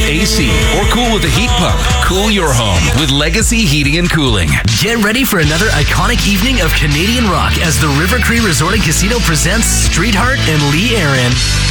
AC, or cool with a heat pump. Cool your home with Legacy Heating and Cooling. Get ready for another iconic evening of Canadian rock as the River Cree Resort and Casino presents Streetheart and Lee Aaron.